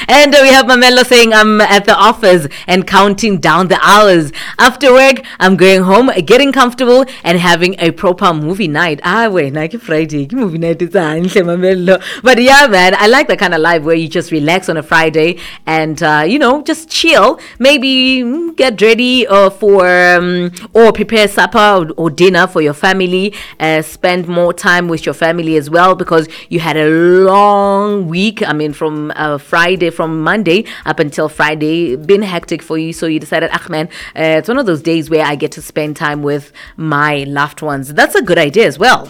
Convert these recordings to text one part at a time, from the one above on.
And we have Mamelo saying, I'm at the office and counting down the hours. After work, I'm going home, getting comfortable and having a proper movie night. Like Friday, movie night is Mamelo. But yeah, man, I like that kind of life where you just relax on a Friday and, just chill. Maybe get ready or prepare supper or dinner for your family. Spend more time with your family as well because you had a long week. I mean, from Monday up until Friday, been hectic for you. So you decided, man, it's one of those days where I get to spend time with my loved ones. That's a good idea as well.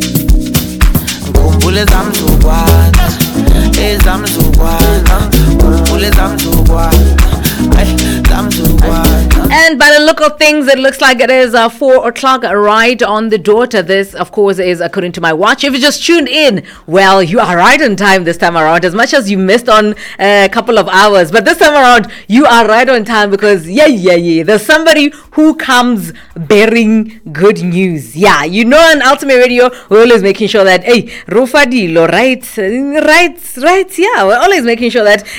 And by the look of things, it looks like it is 4 o'clock right on the dot. This, of course, is according to my watch. If you just tuned in, well, you are right on time this time around, as much as you missed on a couple of hours. But this time around, you are right on time because, there's somebody who comes bearing good news. Yeah, on Ultimate Radio, we're always making sure that, hey, Rufadilo, right, yeah, we're always making sure that,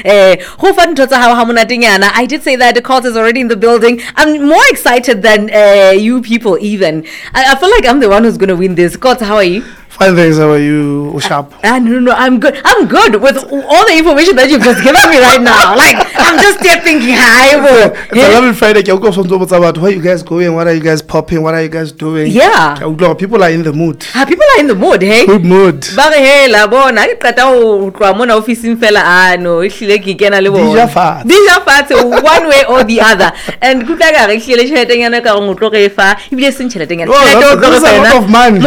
I did say that the court is already in the building. I'm more excited than you people even. I feel like I'm the one who's going to win this. Court, how are you? Fine, thanks. How are you, Ushap? No, I'm good. I'm good with all the information that you've just given me right now. Like, I'm just there thinking, It's a lovely Friday. Where are you guys going? What are you guys popping? What are you guys doing? Yeah. People are in the mood. People are in the mood, hey? Good mood. But hey, la bona, I got office in fella. No, it's like you can Deja fat, one way or the other. And good luck. Actually, this is a lot of money.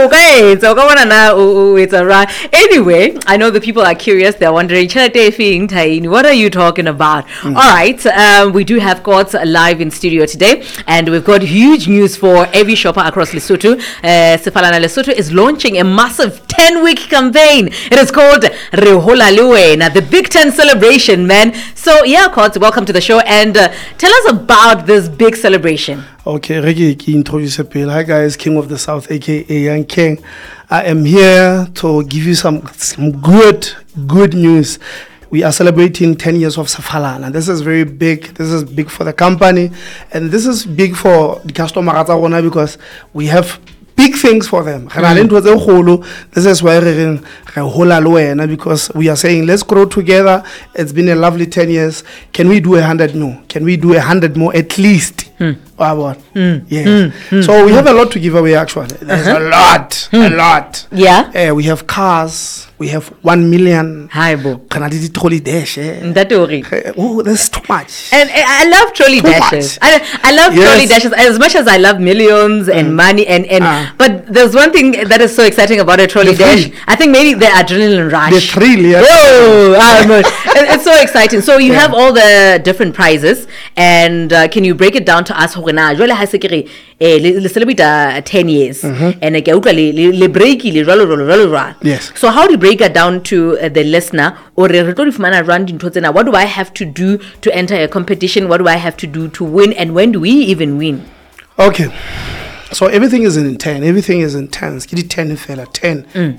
It's alright. Anyway, I know the people are curious. They're wondering, what are you talking about? Alright, we do have courts live in studio today, and we've got huge news for every shopper across Lesotho. Sefalana Lesotho is launching a massive 10-week campaign. It is called Re Hola Le Wena, the Big 10 celebration, man. So yeah, courts, welcome to the show, and tell us about this big celebration. Okay, Reggie, introduce a pill. Hi guys, King of the South, aka Young King. I am here to give you some good news. We are celebrating 10 years of Sefalana. This is very big. This is big for the company, and this is big for the customer because we have big things for them. This is why because we are saying let's grow together. It's been a lovely 10 years. Can we do 100 more? Can we do 100 more at least? Yes. So we have a lot to give away actually. There's a lot. Yeah. We have cars. We have 1 million. Trolley dash. Oh, that's too much. And I love trolley dashes. I love trolley dashes as much as I love millions and money but there's one thing that is so exciting about a trolley dash. I think maybe the adrenaline rush. The thrill, yeah. It's so exciting. So you have all the different prizes, and can you break it down to us? Le celebrate 10 years and le break yes. So how do you break it down to the listener, or what do I have to do to enter a competition? What do I have to do to win, and when do we even win? Okay, so everything is in 10. Everything is in 10s. Get it 10 fella. 10. I'm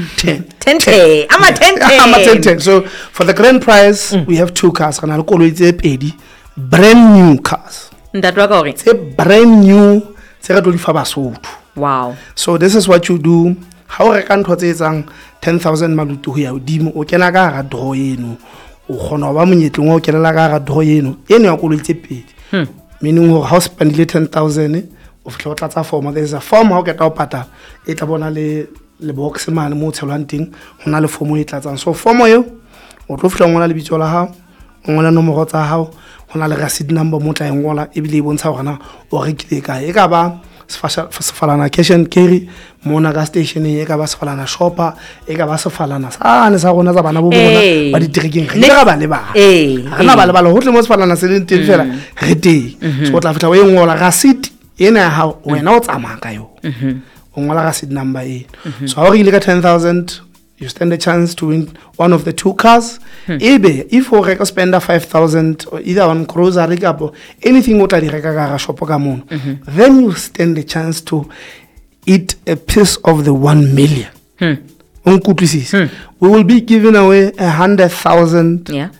a 10. So for the grand prize, we have 2 cars. Brand new cars. It's a brand new. Wow. So this is what you do. How I can 10,000 malutu ya udimo o kena ka ga draw eno o khona ba monyetlong o kena la ka ga draw eno ya ko letse pedi meaning ho house spendile 10,000 o fitla o tlatsa form. There's a form how get o pata e tla bona le box mane mo tshelwang teng hona le form e tlatsang. So form yo o tlo fitla ngwana le bitso la hao o ngola nomoro tsa hao hona le receipt number mo tla ngola e bile e bontsha hore na o rekile kae e ka ba Sefalana cash and carry mona ga station e ka ba Sefalana shopper e ka ba Sefalana sa rona tsa bana bo bona ba di trekking re ka ba le ba rena ba le ba ho tle mo Sefalana se le teng fela re teng. So o tla fitla o e ngola receipt ena ya hao wena o tsamaya ka yo o ngola receipt number e. So ha re ile ka 10,000 you stand a chance to win one of the 2 cars. If you spend 5,000 or either on grocery or anything then you stand a chance to eat a piece of the 1 million. We will be giving away 100,000